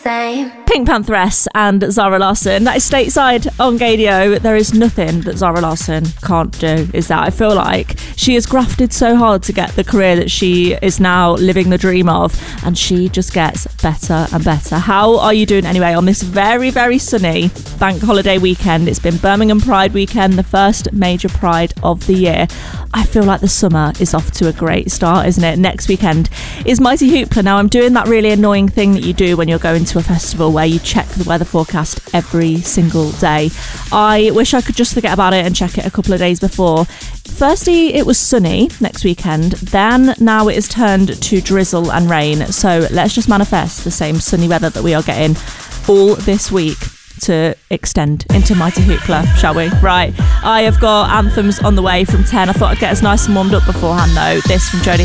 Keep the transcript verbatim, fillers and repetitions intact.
same. Pink Pantheress and Zara Larsson. That is Stateside on Gadio. There is nothing that Zara Larsson can't do, is that I feel like she has grafted so hard to get the career that she is now living the dream of, and she just gets better and better. How are you doing anyway on this very, very sunny bank holiday weekend? It's been Birmingham Pride weekend, the first major Pride of the year. I feel like the summer is off to a great start, isn't it? Next weekend is Mighty Hoopla. Now, I'm doing that really annoying thing that you do when you're going to a festival where you check the weather forecast every single day. I wish I could just forget about it and check it a couple of days before. Firstly, it was sunny next weekend. Then now it is turned to drizzle and rain. So let's just manifest the same sunny weather that we are getting all this week to extend into Mighty Hoopla, shall we? Right, I have got anthems on the way from ten. I thought I'd get us nice and warmed up beforehand though. This from Jodie